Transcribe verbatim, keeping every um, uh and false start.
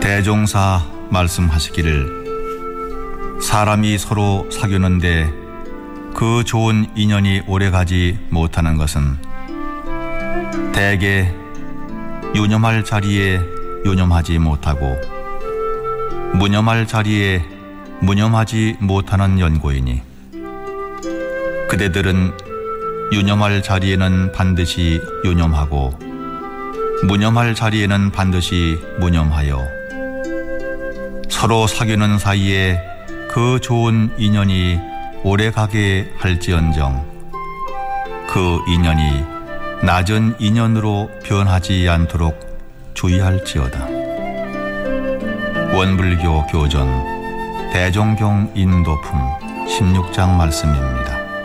대종사 말씀하시기를 사람이 서로 사귀는데 그 좋은 인연이 오래가지 못하는 것은 대개 유념할 자리에 유념하지 못하고 무념할 자리에 무념하지 못하는 연고이니 그대들은 유념할 자리에는 반드시 유념하고 무념할 자리에는 반드시 무념하여 서로 사귀는 사이에 그 좋은 인연이 오래가게 할지언정 그 인연이 낮은 인연으로 변하지 않도록 주의할지어다. 원불교 교전 대종경 인도품 십육 장 말씀입니다.